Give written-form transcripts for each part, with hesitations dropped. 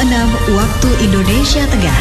waktu Indonesia Tengah.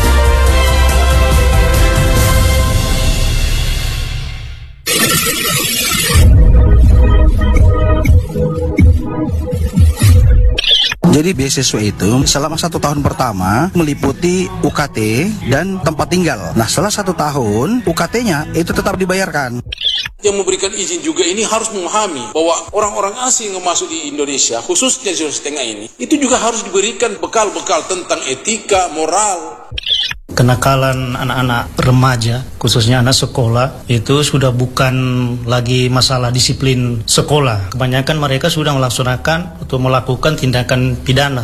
Jadi beasiswa itu selama 1 tahun pertama meliputi UKT dan tempat tinggal. Nah setelah 1 tahun UKT-nya itu tetap dibayarkan. Yang memberikan izin juga ini harus memahami bahwa orang-orang asing yang masuk di Indonesia, khususnya di Sulawesi Tengah ini, itu juga harus diberikan bekal-bekal tentang etika, moral. Kenakalan anak-anak remaja, khususnya anak sekolah, itu sudah bukan lagi masalah disiplin sekolah. Kebanyakan mereka sudah melaksanakan atau melakukan tindakan pidana.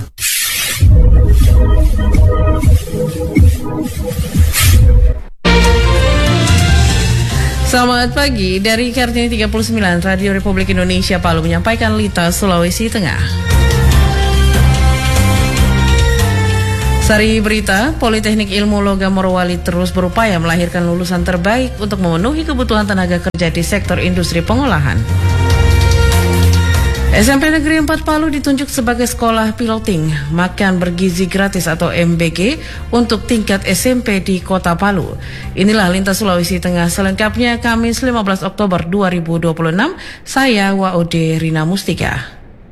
Selamat pagi, dari Kartini 39, Radio Republik Indonesia Palu menyampaikan Lita, Sulawesi Tengah. Sari berita, Politeknik Ilmu Logam Morowali terus berupaya melahirkan lulusan terbaik untuk memenuhi kebutuhan tenaga kerja di sektor industri pengolahan. SMP Negeri 4 Palu ditunjuk sebagai sekolah piloting makan bergizi gratis atau MBG untuk tingkat SMP di Kota Palu. Inilah Lintas Sulawesi Tengah selengkapnya Kamis 15 Oktober 2026. Saya Waode Rina Mustika.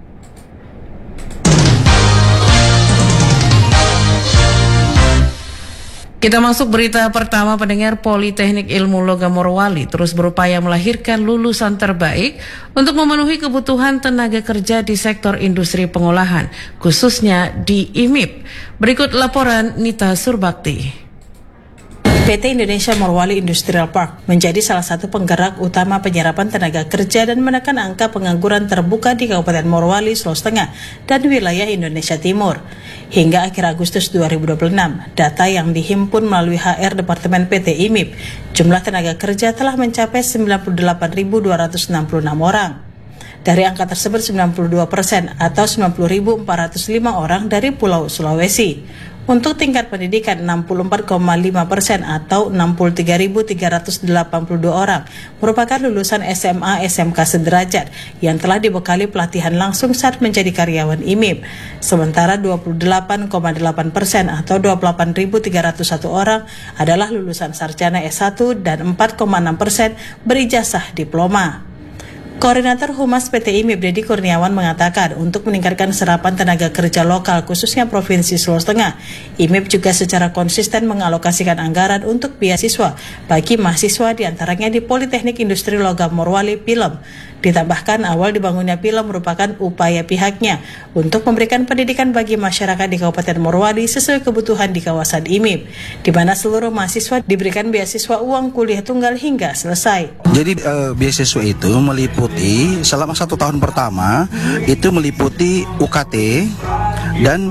Kita masuk berita pertama, pendengar. Politeknik Ilmu Logam Morowali terus berupaya melahirkan lulusan terbaik untuk memenuhi kebutuhan tenaga kerja di sektor industri pengolahan, khususnya di IMIP. Berikut laporan Nita Surbakti. PT Indonesia Morowali Industrial Park menjadi salah satu penggerak utama penyerapan tenaga kerja dan menekan angka pengangguran terbuka di Kabupaten Morowali, Sulawesi Tengah, dan wilayah Indonesia Timur. Hingga akhir Agustus 2026, data yang dihimpun melalui HR Departemen PT IMIP, jumlah tenaga kerja telah mencapai 98.266 orang. Dari angka tersebut 92% atau 90.405 orang dari Pulau Sulawesi. Untuk tingkat pendidikan 64,5% atau 63.382 orang merupakan lulusan SMA SMK sederajat yang telah dibekali pelatihan langsung saat menjadi karyawan IMIP. Sementara 28,8% atau 28.301 orang adalah lulusan sarjana S1 dan 4,6% berijazah diploma. Koordinator Humas PT IMIP Dedi Kurniawan mengatakan untuk meningkatkan serapan tenaga kerja lokal khususnya Provinsi Sulawesi Tengah, IMIP juga secara konsisten mengalokasikan anggaran untuk beasiswa bagi mahasiswa diantaranya di Politeknik Industri Logam Morowali Pilem. Ditambahkan awal dibangunnya Pilem merupakan upaya pihaknya untuk memberikan pendidikan bagi masyarakat di Kabupaten Morowali sesuai kebutuhan di kawasan IMIP, di mana seluruh mahasiswa diberikan beasiswa uang kuliah tunggal hingga selesai. Jadi beasiswa itu meliputi selama 1 tahun pertama itu meliputi UKT dan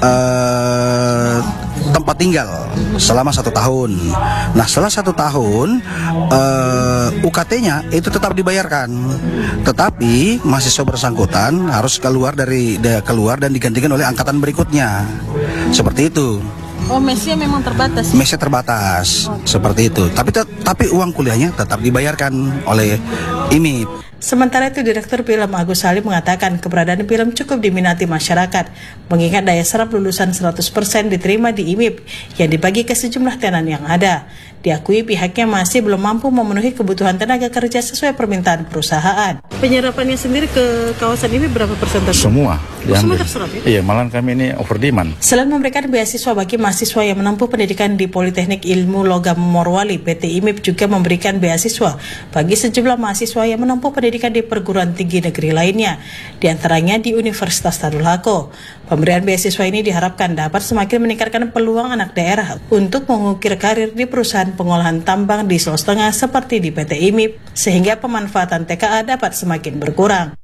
tempat tinggal selama 1 tahun. Nah setelah 1 tahun UKT-nya itu tetap dibayarkan, tetapi mahasiswa bersangkutan harus keluar dan digantikan oleh angkatan berikutnya. Seperti itu. Oh, mesnya memang terbatas. Mesnya terbatas, seperti itu. Tapi uang kuliahnya tetap dibayarkan oleh IMIP. Sementara itu, Direktur Pilem Agus Salim mengatakan keberadaan Pilem cukup diminati masyarakat, mengingat daya serap lulusan 100% diterima di IMIP yang dibagi ke sejumlah tenan yang ada. Diakui pihaknya masih belum mampu memenuhi kebutuhan tenaga kerja sesuai permintaan perusahaan. Penyerapannya sendiri ke kawasan ini berapa persentase? Semua. Semua terserap ya? Iya, malah kami ini over demand. Selain memberikan beasiswa bagi mahasiswa yang menempuh pendidikan di Politeknik Ilmu Logam Morowali, PT IMIP juga memberikan beasiswa bagi sejumlah mahasiswa yang menempuh pendidikan di perguruan tinggi negeri lainnya, diantaranya di Universitas Tadulako. Pemberian beasiswa ini diharapkan dapat semakin meningkatkan peluang anak daerah untuk mengukir karir di perusahaan pengolahan tambang di Sulawesi Tengah seperti di PT IMIP, sehingga pemanfaatan TKA dapat semakin berkurang.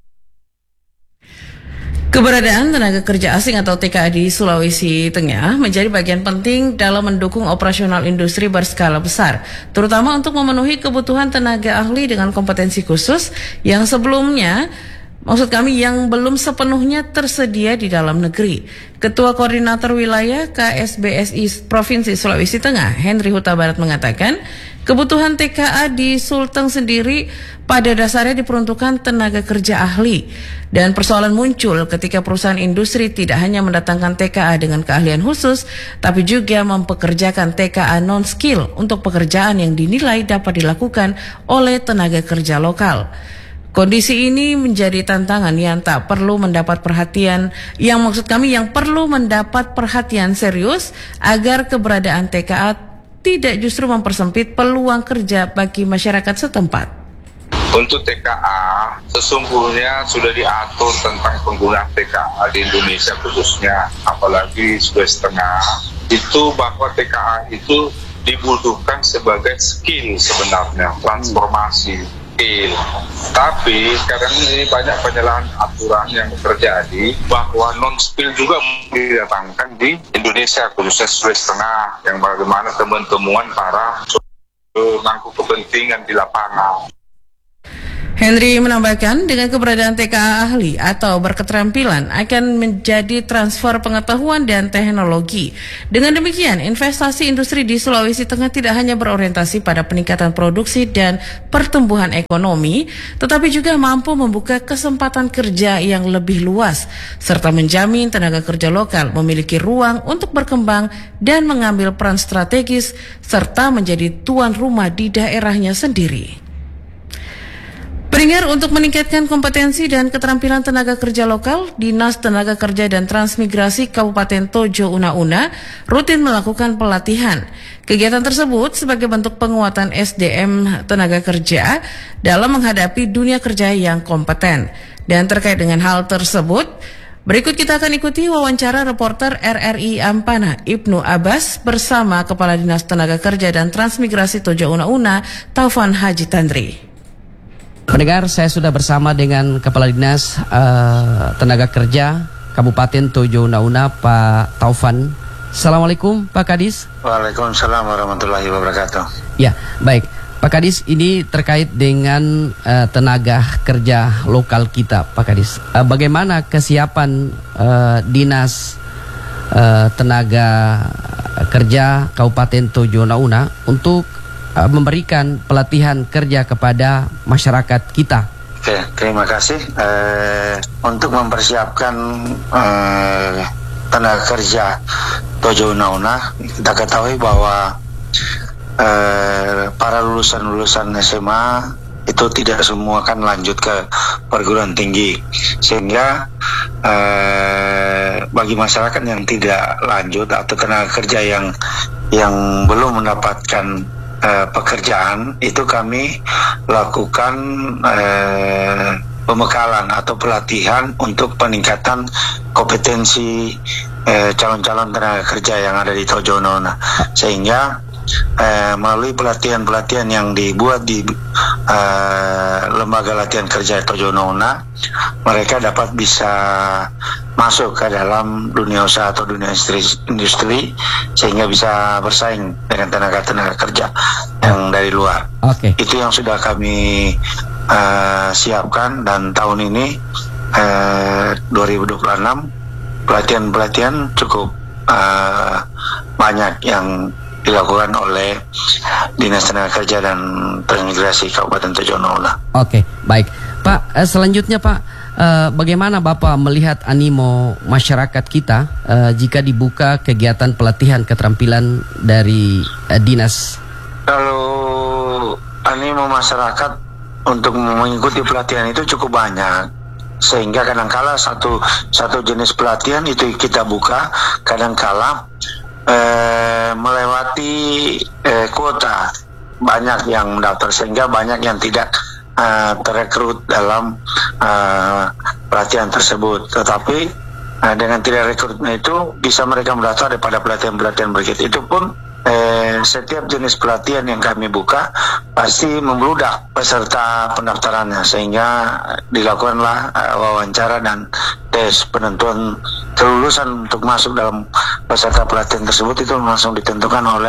Keberadaan tenaga kerja asing atau TKA di Sulawesi Tengah menjadi bagian penting dalam mendukung operasional industri berskala besar, terutama untuk memenuhi kebutuhan tenaga ahli dengan kompetensi khusus yang sebelumnya Maksud kami yang belum sepenuhnya tersedia di dalam negeri. Ketua Koordinator Wilayah KSBSI Provinsi Sulawesi Tengah, Henry Huta Barat mengatakan, kebutuhan TKA di Sulteng sendiri pada dasarnya diperuntukkan tenaga kerja ahli. Dan persoalan muncul ketika perusahaan industri tidak hanya mendatangkan TKA dengan keahlian khusus, tapi juga mempekerjakan TKA non-skill untuk pekerjaan yang dinilai dapat dilakukan oleh tenaga kerja lokal. Kondisi ini menjadi tantangan yang tak perlu mendapat perhatian, yang perlu mendapat perhatian serius agar keberadaan TKA tidak justru mempersempit peluang kerja bagi masyarakat setempat. Untuk TKA, sesungguhnya sudah diatur tentang penggunaan TKA di Indonesia khususnya, apalagi Sulawesi Tengah, itu bahwa TKA itu dibutuhkan sebagai skill sebenarnya, transformasi. Tapi sekarang ini banyak penyalahan aturan yang terjadi bahwa non-skill juga didatangkan di Indonesia khususnya Sulawesi Tengah, yang bagaimana teman-teman para pemangku kepentingan di lapangan. Henry menambahkan, dengan keberadaan TKA ahli atau berketerampilan akan menjadi transfer pengetahuan dan teknologi. Dengan demikian, investasi industri di Sulawesi Tengah tidak hanya berorientasi pada peningkatan produksi dan pertumbuhan ekonomi, tetapi juga mampu membuka kesempatan kerja yang lebih luas, serta menjamin tenaga kerja lokal memiliki ruang untuk berkembang dan mengambil peran strategis, serta menjadi tuan rumah di daerahnya sendiri. Pendengar, untuk meningkatkan kompetensi dan keterampilan tenaga kerja lokal, Dinas Tenaga Kerja dan Transmigrasi Kabupaten Tojo Una-Una rutin melakukan pelatihan. Kegiatan tersebut sebagai bentuk penguatan SDM tenaga kerja dalam menghadapi dunia kerja yang kompeten. Dan terkait dengan hal tersebut, berikut kita akan ikuti wawancara reporter RRI Ampana Ibnu Abbas bersama Kepala Dinas Tenaga Kerja dan Transmigrasi Tojo Una-Una, Taufan Haji Tandri. Pendengar, saya sudah bersama dengan Kepala Dinas Tenaga Kerja Kabupaten Tojo Una-Una, Pak Taufan. Assalamualaikum, Pak Kadis. Waalaikumsalam warahmatullahi wabarakatuh. Ya, baik. Pak Kadis, ini terkait dengan tenaga kerja lokal kita, Pak Kadis. Bagaimana kesiapan Dinas Tenaga Kerja Kabupaten Tojo Una-Una untuk memberikan pelatihan kerja kepada masyarakat kita? Oke, terima kasih. Untuk mempersiapkan tenaga kerja Tojo Una-Una, kita ketahui bahwa para lulusan SMA itu tidak semua kan lanjut ke perguruan tinggi, sehingga bagi masyarakat yang tidak lanjut atau tenaga kerja yang belum mendapatkan pekerjaan, itu kami lakukan pembekalan atau pelatihan untuk peningkatan kompetensi calon-calon tenaga kerja yang ada di Tojo Una-Una, sehingga melalui pelatihan-pelatihan yang dibuat di lembaga latihan kerja Tojo Una-Una, mereka dapat bisa masuk ke dalam dunia usaha atau dunia industri sehingga bisa bersaing dengan tenaga kerja yang dari luar. Itu yang sudah kami siapkan, dan tahun ini 2026 pelatihan cukup banyak yang dilakukan oleh Dinas Tenaga Kerja dan Transmigrasi Kabupaten Tojo Una-Una. Oke, baik. Pak, selanjutnya Pak, bagaimana Bapak melihat animo masyarakat kita jika dibuka kegiatan pelatihan keterampilan dari Dinas? Kalau animo masyarakat untuk mengikuti pelatihan itu cukup banyak, sehingga kadangkala satu jenis pelatihan itu kita buka, kadangkala melewati kuota, banyak yang mendaftar sehingga banyak yang tidak terrekrut dalam pelatihan tersebut. Tetapi dengan tidak rekrutnya itu bisa mereka mendaftar pada pelatihan-pelatihan berikut. Itu pun setiap jenis pelatihan yang kami buka pasti membludak peserta pendaftarannya, sehingga dilakukanlah wawancara dan tes penentuan kelulusan untuk masuk dalam peserta pelatihan tersebut. Itu langsung ditentukan oleh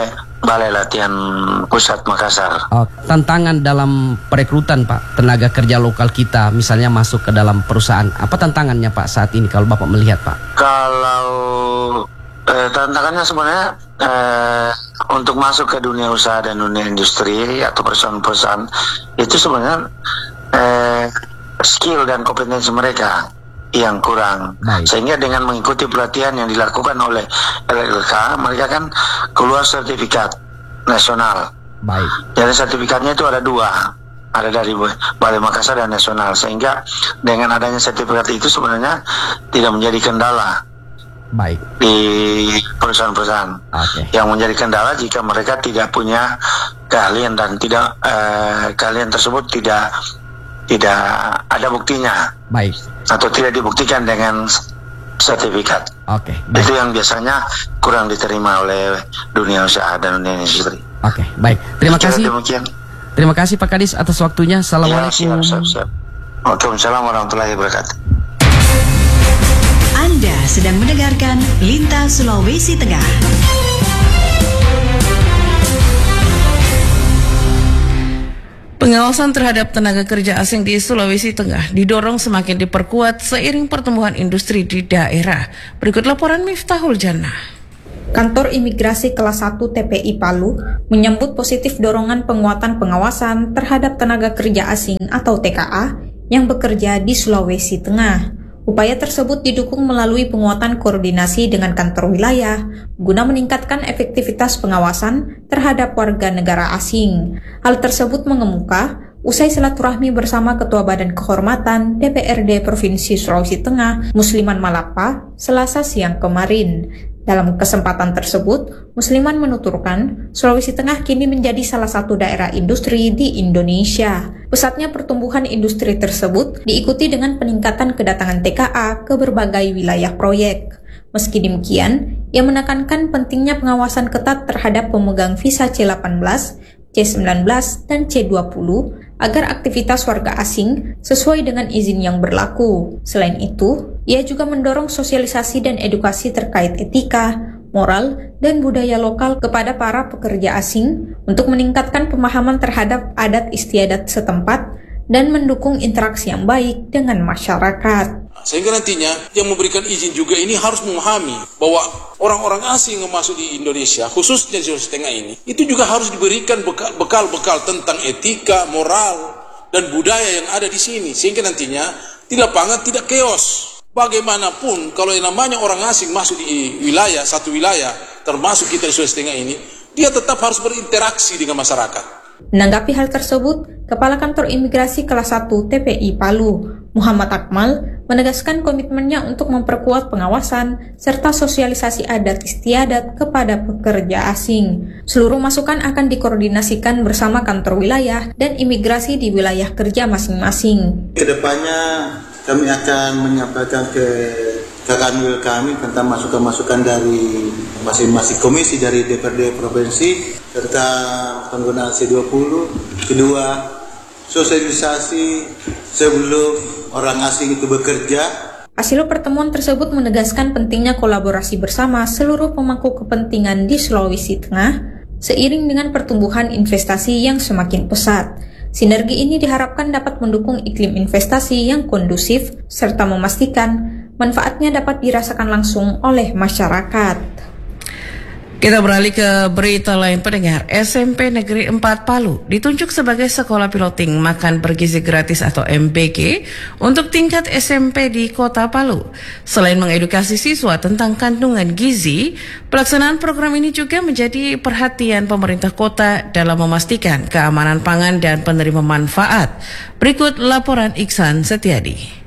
Balai Latihan Pusat Makassar. Tantangan dalam perekrutan Pak, tenaga kerja lokal kita misalnya masuk ke dalam perusahaan, apa tantangannya Pak saat ini kalau Bapak melihat Pak? Kalau tantangannya sebenarnya untuk masuk ke dunia usaha dan dunia industri atau perusahaan-perusahaan itu sebenarnya skill dan kompetensi mereka yang kurang. Sehingga dengan mengikuti pelatihan yang dilakukan oleh LLK, mereka kan keluar sertifikat nasional. Jadi sertifikatnya itu ada 2, ada dari Balai Makassar dan nasional. Sehingga dengan adanya sertifikat itu sebenarnya tidak menjadi kendala di perusahaan-perusahaan. Yang menjadi kendala jika mereka tidak punya keahlian dan tidak keahlian tersebut tidak ada buktinya, atau tidak dibuktikan dengan sertifikat. Itu yang biasanya kurang diterima oleh dunia usaha dan dunia industri. Terima kasih. Terima kasih Pak Kadis atas waktunya. Assalamualaikum. Waalaikumsalam warahmatullahi wabarakatuh. Anda sedang mendengarkan Lintas Sulawesi Tengah. Pengawasan terhadap tenaga kerja asing di Sulawesi Tengah didorong semakin diperkuat seiring pertumbuhan industri di daerah. Berikut laporan Miftahul Jannah. Kantor Imigrasi Kelas 1 TPI Palu menyambut positif dorongan penguatan pengawasan terhadap tenaga kerja asing atau TKA yang bekerja di Sulawesi Tengah. Upaya tersebut didukung melalui penguatan koordinasi dengan kantor wilayah guna meningkatkan efektivitas pengawasan terhadap warga negara asing. Hal tersebut mengemuka usai silaturahmi bersama Ketua Badan Kehormatan DPRD Provinsi Sulawesi Tengah, Musliman Malapa, Selasa siang kemarin. Dalam kesempatan tersebut, Musliman menuturkan Sulawesi Tengah kini menjadi salah satu daerah industri di Indonesia. Pesatnya pertumbuhan industri tersebut diikuti dengan peningkatan kedatangan TKA ke berbagai wilayah proyek. Meski demikian, ia menekankan pentingnya pengawasan ketat terhadap pemegang visa C18, C19, dan C20 agar aktivitas warga asing sesuai dengan izin yang berlaku. Selain itu, ia juga mendorong sosialisasi dan edukasi terkait etika, moral, dan budaya lokal kepada para pekerja asing untuk meningkatkan pemahaman terhadap adat istiadat setempat dan mendukung interaksi yang baik dengan masyarakat. Sehingga nantinya yang memberikan izin juga ini harus memahami bahwa orang-orang asing yang masuk di Indonesia, khususnya di Sulawesi Tengah ini, itu juga harus diberikan bekal-bekal tentang etika, moral, dan budaya yang ada di sini. Sehingga nantinya di lapangan tidak chaos. Bagaimanapun kalau yang namanya orang asing masuk di wilayah, satu wilayah, termasuk kita di Sulawesi Tengah ini, dia tetap harus berinteraksi dengan masyarakat. Menanggapi hal tersebut, Kepala Kantor Imigrasi Kelas 1 TPI Palu, Muhammad Akmal, menegaskan komitmennya untuk memperkuat pengawasan serta sosialisasi adat istiadat kepada pekerja asing. Seluruh masukan akan dikoordinasikan bersama kantor wilayah dan imigrasi di wilayah kerja masing-masing. Kedepannya kami akan menyampaikan ke Kanwil kami tentang masukan-masukan dari masing-masing komisi dari DPRD Provinsi tentang penggunaan C20. Kedua, sosialisasi sebelum orang asing itu bekerja. Hasil pertemuan tersebut menegaskan pentingnya kolaborasi bersama seluruh pemangku kepentingan di Sulawesi Tengah seiring dengan pertumbuhan investasi yang semakin pesat. Sinergi ini diharapkan dapat mendukung iklim investasi yang kondusif serta memastikan manfaatnya dapat dirasakan langsung oleh masyarakat. Kita beralih ke berita lain pendengar. SMP Negeri 4 Palu ditunjuk sebagai sekolah piloting makan bergizi gratis atau MBG untuk tingkat SMP di Kota Palu. Selain mengedukasi siswa tentang kandungan gizi, pelaksanaan program ini juga menjadi perhatian pemerintah kota dalam memastikan keamanan pangan dan penerima manfaat. Berikut laporan Iksan Setiadi.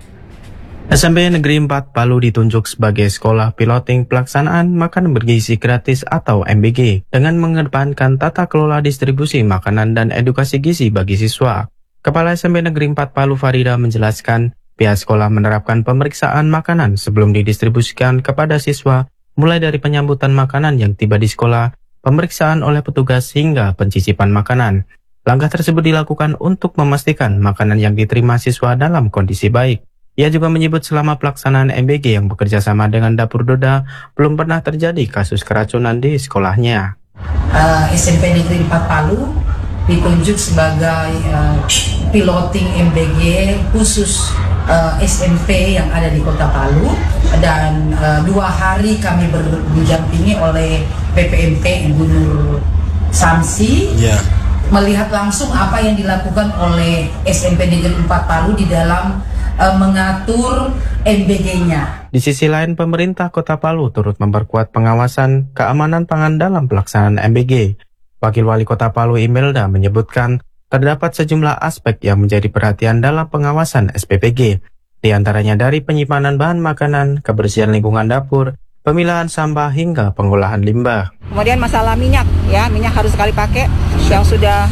SMP Negeri 4 Palu ditunjuk sebagai sekolah piloting pelaksanaan makanan bergizi gratis atau MBG dengan mengedepankan tata kelola distribusi makanan dan edukasi gizi bagi siswa. Kepala SMP Negeri 4 Palu Farida menjelaskan, pihak sekolah menerapkan pemeriksaan makanan sebelum didistribusikan kepada siswa, mulai dari penyambutan makanan yang tiba di sekolah, pemeriksaan oleh petugas hingga pencicipan makanan. Langkah tersebut dilakukan untuk memastikan makanan yang diterima siswa dalam kondisi baik. Ia juga menyebut selama pelaksanaan MBG yang bekerja sama dengan Dapur Doda, belum pernah terjadi kasus keracunan di sekolahnya. SMP Negeri 4 Palu ditunjuk sebagai piloting MBG khusus SMP yang ada di Kota Palu, dan 2 hari kami didampingi oleh PPMP Ibu Nur Samsi, melihat langsung apa yang dilakukan oleh SMP Negeri 4 Palu di dalam mengatur MBG-nya. Di sisi lain, pemerintah Kota Palu turut memperkuat pengawasan keamanan pangan dalam pelaksanaan MBG. Wakil Wali Kota Palu Imelda menyebutkan terdapat sejumlah aspek yang menjadi perhatian dalam pengawasan SPPG, di antaranya dari penyimpanan bahan makanan, kebersihan lingkungan dapur, pemilahan sampah hingga pengolahan limbah. Kemudian masalah minyak, ya minyak harus sekali pakai, yang sudah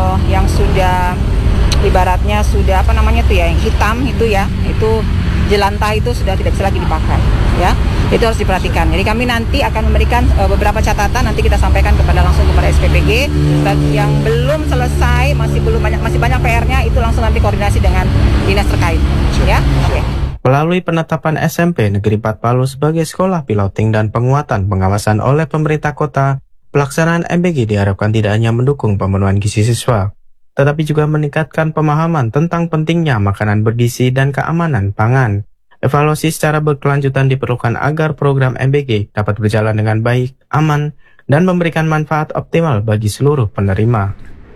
ibaratnya sudah yang hitam itu ya, itu jelantah itu sudah tidak bisa lagi dipakai, ya itu harus diperhatikan. Jadi kami nanti akan memberikan beberapa catatan, nanti kita sampaikan langsung kepada SPPG. Dan yang belum selesai, masih banyak PR-nya, itu langsung nanti koordinasi dengan dinas terkait, ya. Okay. Melalui penetapan SMP Negeri 4 Palu sebagai sekolah piloting dan penguatan pengawasan oleh pemerintah kota, pelaksanaan MBG diharapkan tidak hanya mendukung pemenuhan gizi siswa, tetapi juga meningkatkan pemahaman tentang pentingnya makanan bergizi dan keamanan pangan. Evaluasi secara berkelanjutan diperlukan agar program MBG dapat berjalan dengan baik, aman, dan memberikan manfaat optimal bagi seluruh penerima.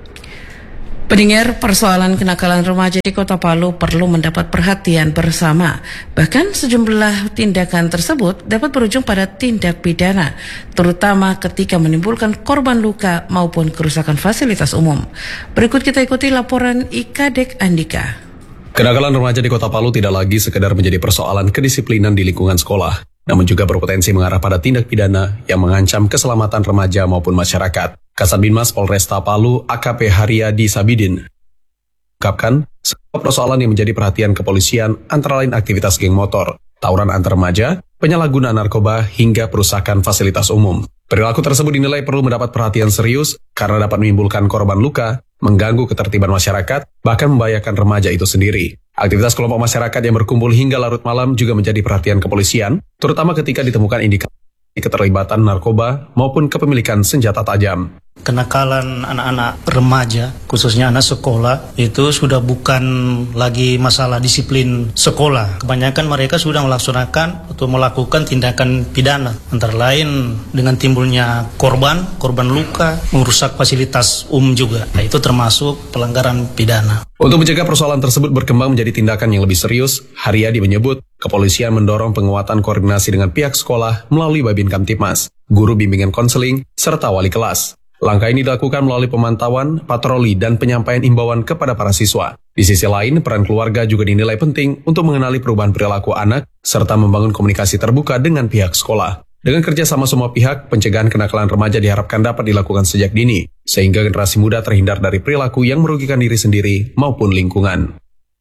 Pendengar, persoalan kenakalan remaja di Kota Palu perlu mendapat perhatian bersama. Bahkan sejumlah tindakan tersebut dapat berujung pada tindak pidana, terutama ketika menimbulkan korban luka maupun kerusakan fasilitas umum. Berikut kita ikuti laporan Ikadek Andika. Kenakalan remaja di Kota Palu tidak lagi sekedar menjadi persoalan kedisiplinan di lingkungan sekolah, namun juga berpotensi mengarah pada tindak pidana yang mengancam keselamatan remaja maupun masyarakat. Kasatbinmas Polresta Palu AKP Haryadi Sabidin mengungkapkan sebuah persoalan yang menjadi perhatian kepolisian antara lain aktivitas geng motor, tawuran antar remaja, penyalahgunaan narkoba, hingga perusakan fasilitas umum. Perilaku tersebut dinilai perlu mendapat perhatian serius karena dapat menimbulkan korban luka, mengganggu ketertiban masyarakat, bahkan membahayakan remaja itu sendiri. Aktivitas kelompok masyarakat yang berkumpul hingga larut malam juga menjadi perhatian kepolisian, terutama ketika ditemukan indikasi keterlibatan narkoba maupun kepemilikan senjata tajam. Kenakalan anak-anak remaja, khususnya anak sekolah, itu sudah bukan lagi masalah disiplin sekolah. Kebanyakan mereka sudah melaksanakan atau melakukan tindakan pidana, antara lain dengan timbulnya korban luka, merusak fasilitas umum juga. Nah, itu termasuk pelanggaran pidana. Untuk mencegah persoalan tersebut berkembang menjadi tindakan yang lebih serius, Haryadi menyebut kepolisian mendorong penguatan koordinasi dengan pihak sekolah melalui Babin Kamtipmas, guru bimbingan konseling, serta wali kelas. Langkah ini dilakukan melalui pemantauan, patroli, dan penyampaian imbauan kepada para siswa. Di sisi lain, peran keluarga juga dinilai penting untuk mengenali perubahan perilaku anak, serta membangun komunikasi terbuka dengan pihak sekolah. Dengan kerjasama semua pihak, pencegahan kenakalan remaja diharapkan dapat dilakukan sejak dini, sehingga generasi muda terhindar dari perilaku yang merugikan diri sendiri maupun lingkungan.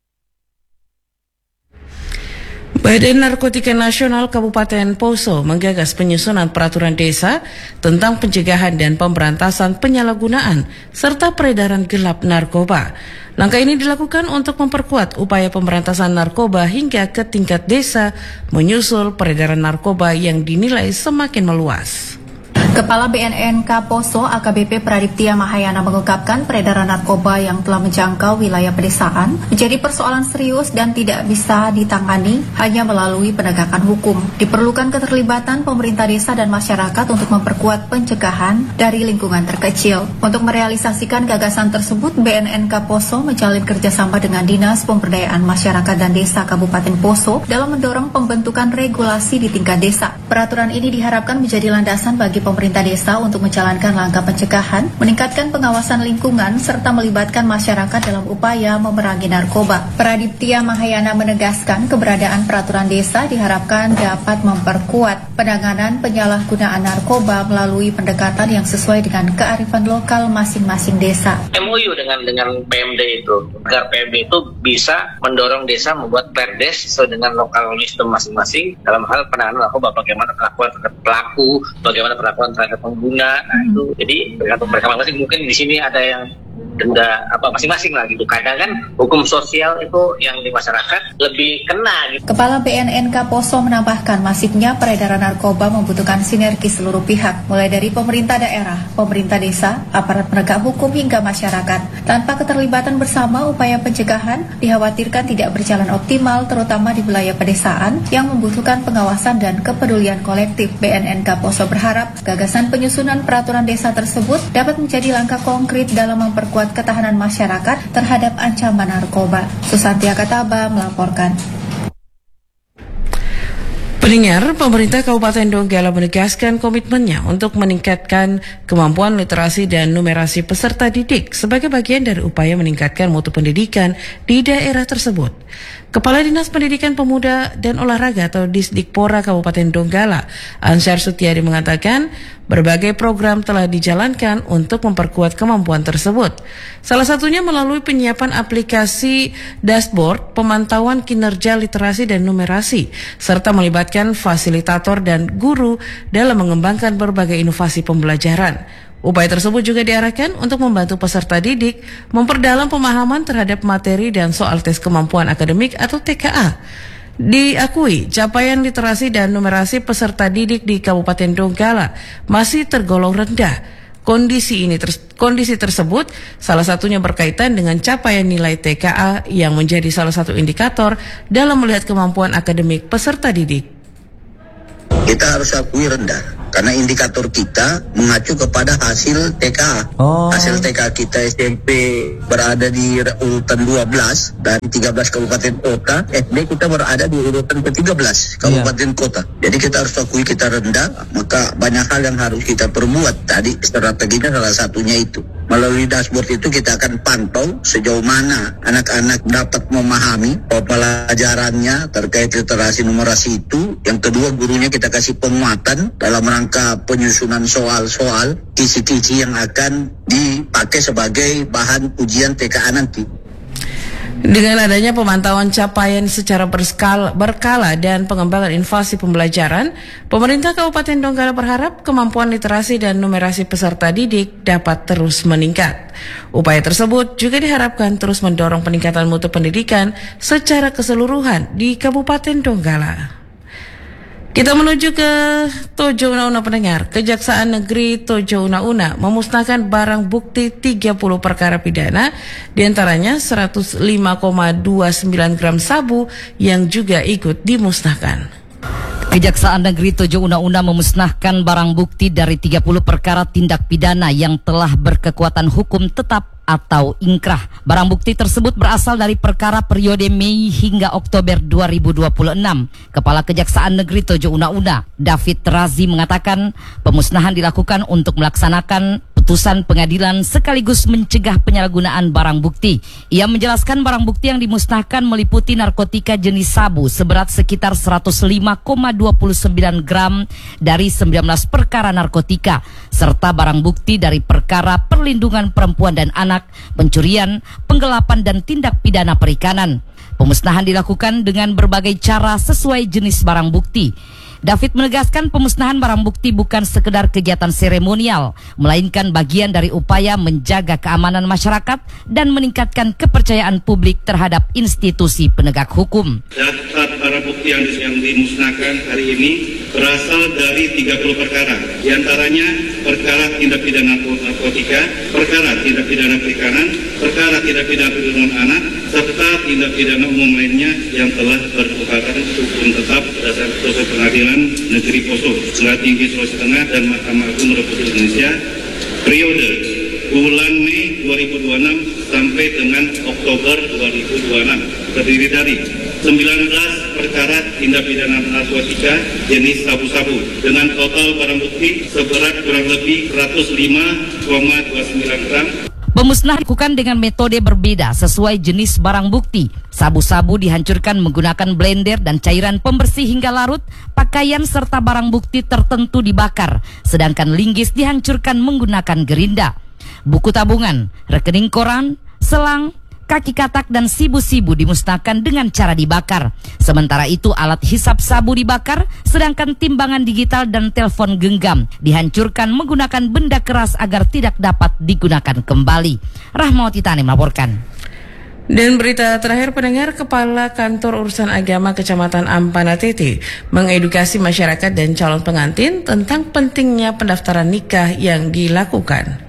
Badan Narkotika Nasional Kabupaten Poso menggagas penyusunan peraturan desa tentang pencegahan dan pemberantasan penyalahgunaan serta peredaran gelap narkoba. Langkah ini dilakukan untuk memperkuat upaya pemberantasan narkoba hingga ke tingkat desa, menyusul peredaran narkoba yang dinilai semakin meluas. Kepala BNNK Poso AKBP Pradiptia Mahayana mengungkapkan peredaran narkoba yang telah menjangkau wilayah pedesaan menjadi persoalan serius dan tidak bisa ditangani hanya melalui penegakan hukum. Diperlukan keterlibatan pemerintah desa dan masyarakat untuk memperkuat pencegahan dari lingkungan terkecil. Untuk merealisasikan gagasan tersebut, BNNK Poso menjalin kerjasama dengan Dinas Pemberdayaan Masyarakat dan Desa Kabupaten Poso dalam mendorong pembentukan regulasi di tingkat desa. Peraturan ini diharapkan menjadi landasan bagi pemerintah desa untuk menjalankan langkah pencegahan, meningkatkan pengawasan lingkungan, serta melibatkan masyarakat dalam upaya memerangi narkoba. Pradiptia Mahayana menegaskan keberadaan peraturan desa diharapkan dapat memperkuat penanganan penyalahgunaan narkoba melalui pendekatan yang sesuai dengan kearifan lokal masing-masing desa. MOU dengan PMD itu, agar PMD itu bisa mendorong desa membuat perdes sesuai dengan lokal wisdom masing-masing dalam hal penanganan narkoba, bagaimana perlakuan terhadap pelaku, bagaimana perlakuan terhadap pengguna. Nah itu jadi tergantung mereka masing-masing. Mungkin di sini ada yang denda masing-masing lah gitu. Kadang kan hukum sosial itu yang di masyarakat lebih kena gitu. Kepala BNNK Poso menambahkan masifnya peredaran narkoba membutuhkan sinergi seluruh pihak, mulai dari pemerintah daerah, pemerintah desa, aparat penegak hukum hingga masyarakat. Tanpa keterlibatan bersama, upaya pencegahan dikhawatirkan tidak berjalan optimal, terutama di wilayah pedesaan yang membutuhkan pengawasan dan kepedulian kolektif. BNNK Poso berharap gagasan penyusunan peraturan desa tersebut dapat menjadi langkah konkret dalam memperkuat ketahanan masyarakat terhadap ancaman narkoba. Susanti Akataba melaporkan. Pendengar, pemerintah Kabupaten Donggala menegaskan komitmennya untuk meningkatkan kemampuan literasi dan numerasi peserta didik sebagai bagian dari upaya meningkatkan mutu pendidikan di daerah tersebut. Kepala Dinas Pendidikan Pemuda dan Olahraga atau Disdikpora Kabupaten Donggala, Ansyar Sutiadi mengatakan berbagai program telah dijalankan untuk memperkuat kemampuan tersebut. Salah satunya melalui penyiapan aplikasi dashboard pemantauan kinerja literasi dan numerasi, serta melibatkan fasilitator dan guru dalam mengembangkan berbagai inovasi pembelajaran. Upaya tersebut juga diarahkan untuk membantu peserta didik memperdalam pemahaman terhadap materi dan soal tes kemampuan akademik atau TKA. Diakui capaian literasi dan numerasi peserta didik di Kabupaten Donggala masih tergolong rendah. Kondisi tersebut salah satunya berkaitan dengan capaian nilai TKA yang menjadi salah satu indikator dalam melihat kemampuan akademik peserta didik. Kita harus akui rendah karena indikator kita mengacu kepada hasil TK. Hasil TK kita SMP berada di urutan 12 dan 13 kabupaten kota, SD kita berada di urutan ke-13 kabupaten kota. Jadi kita harus akui kita rendah, maka banyak hal yang harus kita perbuat. Tadi strateginya salah satunya itu. Melalui dashboard itu kita akan pantau sejauh mana anak-anak dapat memahami pelajarannya terkait literasi numerasi itu. Yang kedua, gurunya kita kasih penguatan dalam rangka penyusunan soal-soal kisi-kisi yang akan dipakai sebagai bahan ujian TKA nanti. Dengan adanya pemantauan capaian secara berkala dan pengembangan inovasi pembelajaran, pemerintah Kabupaten Donggala berharap kemampuan literasi dan numerasi peserta didik dapat terus meningkat. Upaya tersebut juga diharapkan terus mendorong peningkatan mutu pendidikan secara keseluruhan di Kabupaten Donggala. Kita menuju ke Tojo Una-Una pendengar. Kejaksaan Negeri Tojo Una-Una memusnahkan barang bukti 30 perkara pidana, diantaranya 105,29 gram sabu yang juga ikut dimusnahkan. Kejaksaan Negeri Tojo Una-Una memusnahkan barang bukti dari 30 perkara tindak pidana yang telah berkekuatan hukum tetap atau ingkrah. Barang bukti tersebut berasal dari perkara periode Mei hingga Oktober 2026. Kepala Kejaksaan Negeri Tojo Una-Una, David Razi mengatakan pemusnahan dilakukan untuk melaksanakan putusan pengadilan sekaligus mencegah penyalahgunaan barang bukti. Ia menjelaskan barang bukti yang dimusnahkan meliputi narkotika jenis sabu seberat sekitar 105,29 gram dari 19 perkara narkotika, serta barang bukti dari perkara perlindungan perempuan dan anak, pencurian, penggelapan dan tindak pidana perikanan. Pemusnahan dilakukan dengan berbagai cara sesuai jenis barang bukti. David menegaskan pemusnahan barang bukti bukan sekedar kegiatan seremonial, melainkan bagian dari upaya menjaga keamanan masyarakat dan meningkatkan kepercayaan publik terhadap institusi penegak hukum. Daftar barang bukti yang dimusnahkan hari ini berasal dari 30 perkara, diantaranya perkara tindak pidana narkotika, perkara tindak pidana perikanan, perkara tindak pidana perlindungan anak, serta tindak pidana umum lainnya yang telah berkekuatan hukum tetap berdasarkan putusan pengadilan Negeri Poso, Pengadilan Tinggi Sulawesi Tengah dan Mahkamah Agung Republik Indonesia periode bulan Mei 2026 sampai dengan Oktober 2026, terdiri dari 19 perkara tindak pidana narkotika jenis sabu-sabu dengan total barang bukti seberat kurang lebih 105,29 gram. Pemusnahan dilakukan dengan metode berbeda sesuai jenis barang bukti. Sabu-sabu dihancurkan menggunakan blender dan cairan pembersih hingga larut, pakaian serta barang bukti tertentu dibakar, sedangkan linggis dihancurkan menggunakan gerinda. Buku tabungan, rekening koran, selang, kaki katak dan sibu-sibu dimusnahkan dengan cara dibakar. Sementara itu alat hisap sabu dibakar, sedangkan timbangan digital dan telepon genggam dihancurkan menggunakan benda keras agar tidak dapat digunakan kembali. Rahmawati Tani melaporkan. Dan berita terakhir pendengar, Kepala Kantor Urusan Agama Kecamatan Ampana Tete mengedukasi masyarakat dan calon pengantin tentang pentingnya pendaftaran nikah yang dilakukan.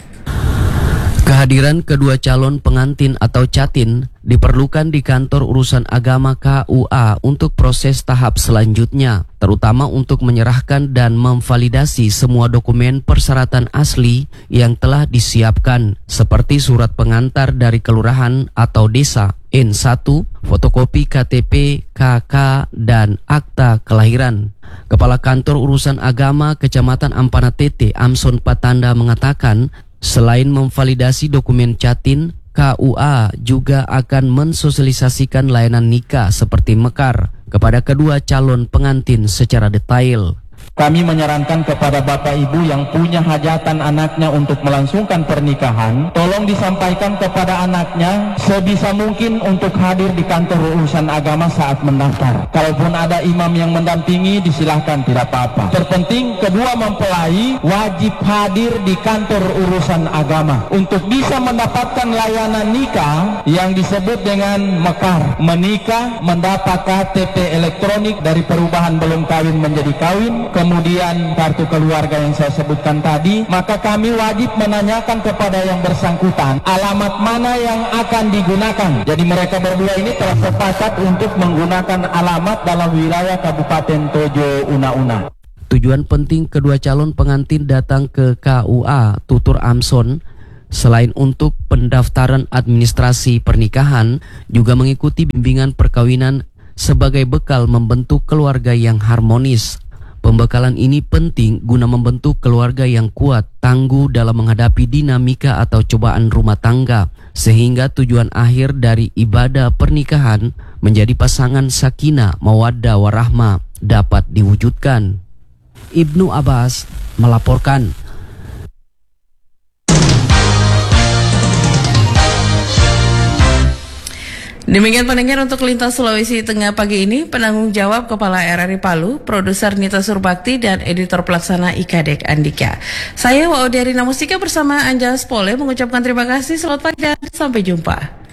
Kehadiran kedua calon pengantin atau catin diperlukan di kantor urusan agama KUA untuk proses tahap selanjutnya, terutama untuk menyerahkan dan memvalidasi semua dokumen persyaratan asli yang telah disiapkan, seperti surat pengantar dari kelurahan atau desa, N1, fotokopi KTP, KK, dan akta kelahiran. Kepala Kantor Urusan Agama Kecamatan Ampana Tete, Amson Patanda mengatakan, selain memvalidasi dokumen catin, KUA juga akan mensosialisasikan layanan nikah seperti mekar kepada kedua calon pengantin secara detail. Kami menyarankan kepada Bapak Ibu yang punya hajatan anaknya untuk melangsungkan pernikahan, tolong disampaikan kepada anaknya sebisa mungkin untuk hadir di kantor urusan agama saat mendaftar. Kalaupun ada imam yang mendampingi, disilahkan, tidak apa-apa. Terpenting kedua mempelai wajib hadir di kantor urusan agama untuk bisa mendapatkan layanan nikah yang disebut dengan mekar. Menikah, mendapat KTP elektronik dari perubahan belum kawin menjadi kawin, kemudian kartu keluarga yang saya sebutkan tadi, maka kami wajib menanyakan kepada yang bersangkutan alamat mana yang akan digunakan. Jadi mereka berdua ini telah sepakat untuk menggunakan alamat dalam wilayah Kabupaten Tojo Una-Una. Tujuan penting kedua calon pengantin datang ke KUA Tutur Amson selain untuk pendaftaran administrasi pernikahan, juga mengikuti bimbingan perkawinan sebagai bekal membentuk keluarga yang harmonis. Pembekalan ini penting guna membentuk keluarga yang kuat, tangguh dalam menghadapi dinamika atau cobaan rumah tangga, sehingga tujuan akhir dari ibadah pernikahan menjadi pasangan sakinah, mawaddah, warahmah dapat diwujudkan. Ibnu Abbas melaporkan. Demikian pendengar untuk Lintas Sulawesi Tengah pagi ini, penanggung jawab Kepala RRI Palu, Produser Nita Surbakti, dan Editor Pelaksana IKADEK Andika. Saya Waodiarina Mustika bersama Anjas Pole mengucapkan terima kasih, selamat pagi dan sampai jumpa.